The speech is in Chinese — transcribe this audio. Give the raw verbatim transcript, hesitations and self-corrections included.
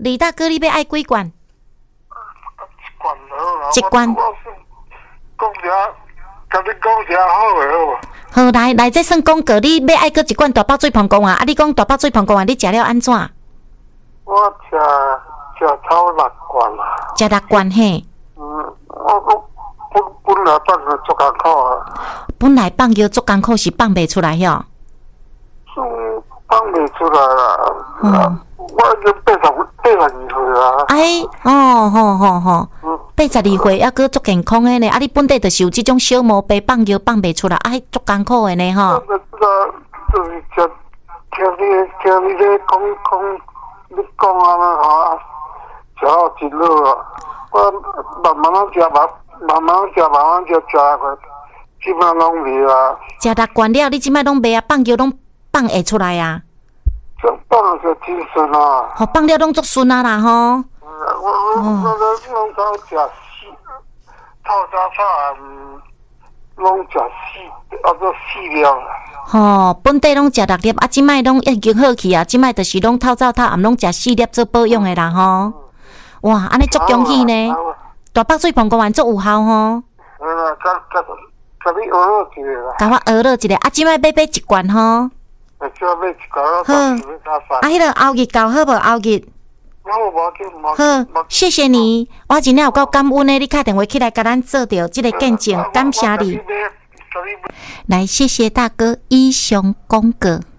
李大哥，你要爱几罐？ 一罐好啦。 一罐。 我讲者，甲你讲者好诶，好无？ 好，来来，这算广告，你要爱搁一罐大包水滂公啊？啊，你讲大包水滂公啊，你食了安怎？ 我食食超六罐啦。 食六罐嘿。 嗯，我我本本来放个足艰苦啊。 本来放药足艰苦是放袂出来哟。 嗯，放袂出来啦。 嗯。 我已经八十八十二岁啊。 哎，哦吼吼吼，八十二岁还阁足健康诶呢。啊，你本地就是有即种小毛病，放药放袂出来，哎，足艰苦诶呢吼。 这个就是听听你听你咧讲讲，你讲安尼吼，食好真好啊。我慢慢仔食，慢慢慢食，慢慢食食个，即摆拢袂啊。 食六罐了，你即摆拢袂啊？放药拢放会出来啊？ 这放就真顺啊！ 吼，放了拢足顺啊啦吼。 我我我我拢早食四，透早早嗯，拢食四，啊做四粒。 吼，本地拢食六粒，啊，即摆拢已经好去啊！即摆就是拢透早透暗拢食四粒做保养的啦吼。哇，安尼足恭喜呢！大北水滂公园足有效吼。 嗯，甲甲甲你学了一个啦。 甲我学了一个，啊，即摆买买一罐吼。 好，啊， 迄个后日到好无？后日。好，谢谢你，我真正有够感恩的，你打电话起来甲咱做着即个见证，感谢你。来，谢谢大哥以上广告。